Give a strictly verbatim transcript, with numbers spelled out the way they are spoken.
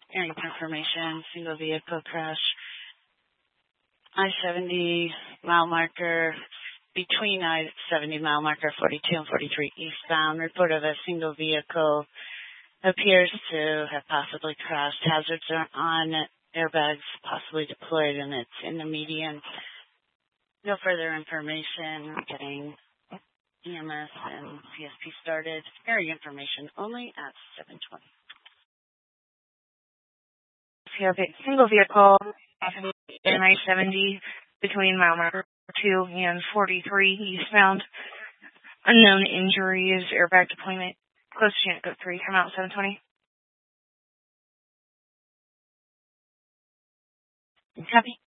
Hearing information, single vehicle crash. I seventy mile marker, between I seventy mile marker forty-two and forty-three eastbound. Report of a single vehicle appears to have possibly crashed. Hazards are on, airbags possibly deployed, and it's in the median. No further information. Getting E M S and C S P started. Hearing information only at seven twenty. You have a single vehicle in I seventy between mile marker two and forty-three eastbound. Unknown injuries, airbag deployment. Close to unit code three, come out seven twenty. Copy.